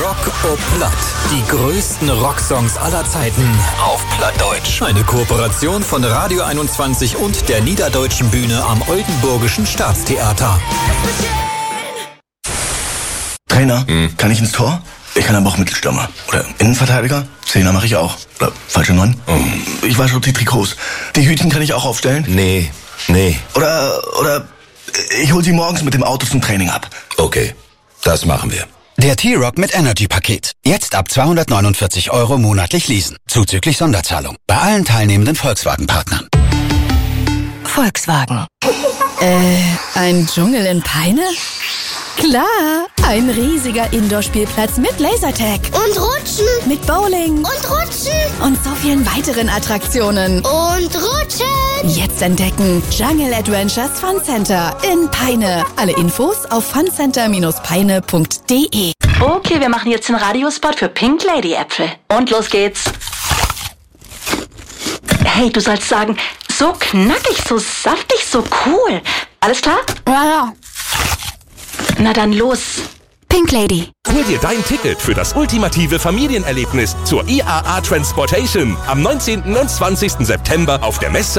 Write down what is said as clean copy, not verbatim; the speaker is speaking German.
Rock au Platt. Die größten Rocksongs aller Zeiten auf Plattdeutsch. Eine Kooperation von Radio 21 und der Niederdeutschen Bühne am Oldenburgischen Staatstheater. Trainer, kann ich ins Tor? Ich kann aber auch Mittelstürmer. Oder Innenverteidiger? Zehner mache ich auch. Oder falsche 9? Ich wasche auch die Trikots. Die Hütchen kann ich auch aufstellen? Nee. Oder ich hol sie morgens mit dem Auto zum Training ab. Okay, das machen wir. Der T-Rock mit Energy-Paket. Jetzt ab 249 € monatlich leasen. Zuzüglich Sonderzahlung. Bei allen teilnehmenden Volkswagen-Partnern. Volkswagen. Ein Dschungel in Peine? Klar, ein riesiger Indoor-Spielplatz mit Lasertag. Und Rutschen. Mit Bowling. Und Rutschen. Und so vielen weiteren Attraktionen. Und Rutschen. Jetzt entdecken Jungle Adventures Fun Center in Peine. Alle Infos auf funcenter-peine.de. Okay, wir machen jetzt den Radiospot für Pink Lady Äpfel. Und los geht's. Hey, du sollst sagen, so knackig, so saftig, so cool. Alles klar? Ja. Na dann los. Pink Lady. Hol dir dein Ticket für das ultimative Familienerlebnis zur IAA Transportation am 19. und 20. September auf der Messe